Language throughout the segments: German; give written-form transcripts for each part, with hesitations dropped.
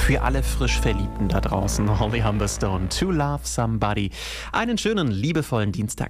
Für alle frisch Verliebten da draußen, Holly Humberstone, To Love Somebody. Einen schönen, liebevollen Dienstag.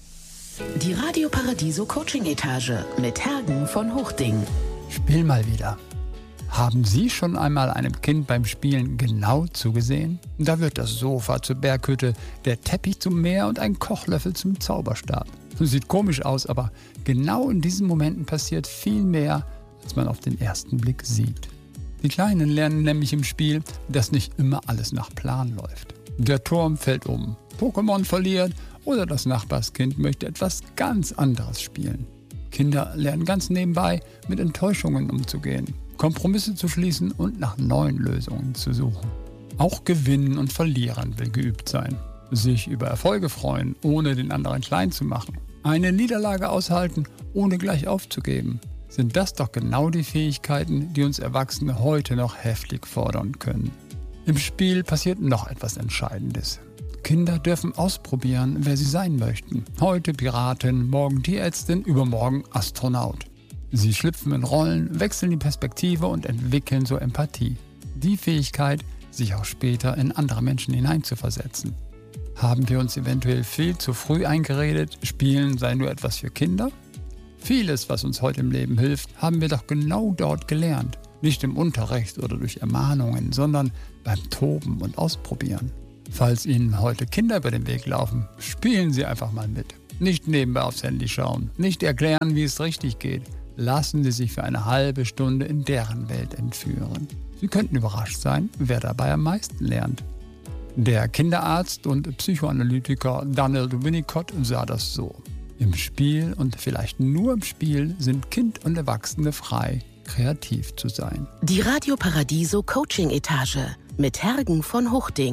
Die Radio Paradiso Coaching Etage mit Hergen von Hochding. Spiel mal wieder. Haben Sie schon einmal einem Kind beim Spielen genau zugesehen? Da wird das Sofa zur Berghütte, der Teppich zum Meer und ein Kochlöffel zum Zauberstab. Sieht komisch aus, aber genau in diesen Momenten passiert viel mehr, als man auf den ersten Blick sieht. Die Kleinen lernen nämlich im Spiel, dass nicht immer alles nach Plan läuft. Der Turm fällt um, Pokémon verliert oder das Nachbarskind möchte etwas ganz anderes spielen. Kinder lernen ganz nebenbei, mit Enttäuschungen umzugehen, Kompromisse zu schließen und nach neuen Lösungen zu suchen. Auch Gewinnen und Verlieren will geübt sein. Sich über Erfolge freuen, ohne den anderen klein zu machen. Eine Niederlage aushalten, ohne gleich aufzugeben. Sind das doch genau die Fähigkeiten, die uns Erwachsene heute noch heftig fordern können. Im Spiel passiert noch etwas Entscheidendes. Kinder dürfen ausprobieren, wer sie sein möchten. Heute Piratin, morgen Tierärztin, übermorgen Astronaut. Sie schlüpfen in Rollen, wechseln die Perspektive und entwickeln so Empathie. Die Fähigkeit, sich auch später in andere Menschen hineinzuversetzen. Haben wir uns eventuell viel zu früh eingeredet, Spielen sei nur etwas für Kinder? Vieles, was uns heute im Leben hilft, haben wir doch genau dort gelernt. Nicht im Unterricht oder durch Ermahnungen, sondern beim Toben und Ausprobieren. Falls Ihnen heute Kinder über den Weg laufen, spielen Sie einfach mal mit. Nicht nebenbei aufs Handy schauen, nicht erklären, wie es richtig geht. Lassen Sie sich für eine halbe Stunde in deren Welt entführen. Sie könnten überrascht sein, wer dabei am meisten lernt. Der Kinderarzt und Psychoanalytiker Daniel Winnicott sah das so. Im Spiel und vielleicht nur im Spiel sind Kind und Erwachsene frei, kreativ zu sein. Die Radio Paradiso Coaching Etage mit Hergen von Hochding.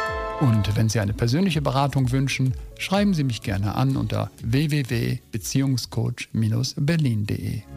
Und wenn Sie eine persönliche Beratung wünschen, schreiben Sie mich gerne an unter www.beziehungscoach-berlin.de.